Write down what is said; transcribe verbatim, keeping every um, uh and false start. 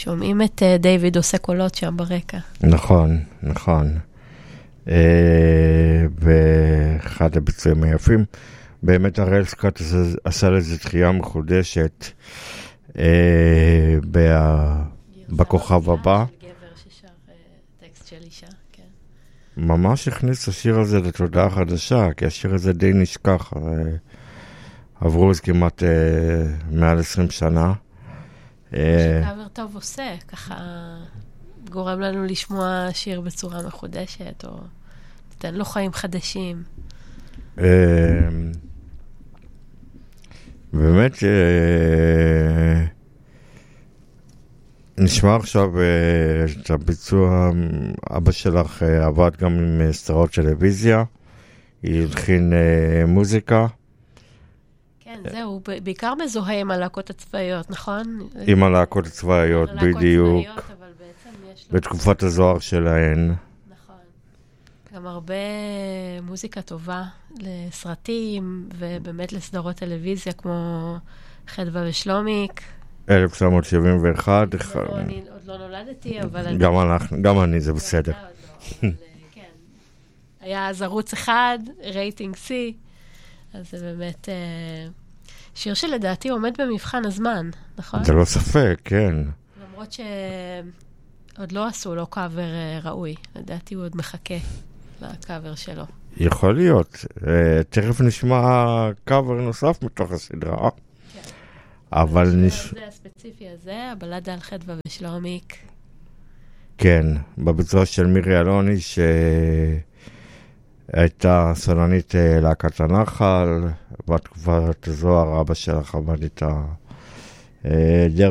שומעים את uh, דיוויד עושה קולות שם ברקע. נכון, נכון. Uh, באחד הביצועים היפים, באמת הראל סקוט עשה לזה תחייה מחודשת uh, בה, בכוכב הבא. גבר ששר uh, טקסט של אישה, כן. ממש הכניס השיר הזה לתודעה חדשה, כי השיר הזה די נשכח. Uh, עברו אז כמעט uh, מעל עשרים שנה. שקאבר טוב עושה, ככה גורם לנו לשמוע שיר בצורה מחודשת, או נותן לו חיים חדשים. באמת, נשמע עכשיו את הביצוע, אבא שלך עבד גם עם סדרות טלוויזיה, היא הלחין מוזיקה. כן, זהו, בעיקר מזוהה עם הלהקות הצבאיות, נכון? עם הלהקות הצבאיות, בדיוק. בתקופת הזוהר שלהן. נכון. גם הרבה מוזיקה טובה לסרטים, ובאמת לסדרות טלוויזיה, כמו חדווה ושלומיק. אלף תשע מאות שבעים ואחת. אני עוד לא נולדתי, אבל... גם אני, זה בסדר. היה אז ערוץ אחד, רייטינג C, אז זה באמת שיר שלדעתי עומד במבחן הזמן, נכון? זה לא ספק, כן. למרות שעוד לא עשו לו קאבר ראוי, לדעתי הוא עוד מחכה לקאבר שלו. יכול להיות. תכף נשמע קאבר נוסף מתוך הסדרה. כן. אבל נש... זה הספציפי הזה, הבלדה על חדווה ושלומיק. כן, בביצוע של מירי אלוני, ש... הייתה סולנית להקת הנחל, בתקופת הזוהר, אבא שלך עבד איתה